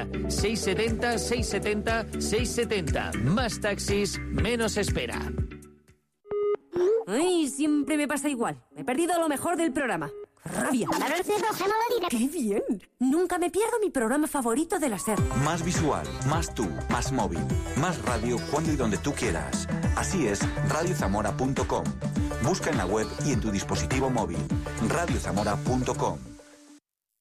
670 670 670. Más taxis, menos espera. Ay, siempre me pasa igual. Me he perdido lo mejor del programa. ¡Rabia! ¡Qué bien! Nunca me pierdo mi programa favorito de la SER. Más visual, más tú, más móvil. Más radio cuando y donde tú quieras. Así es, radiozamora.com. Busca en la web y en tu dispositivo móvil. radiozamora.com.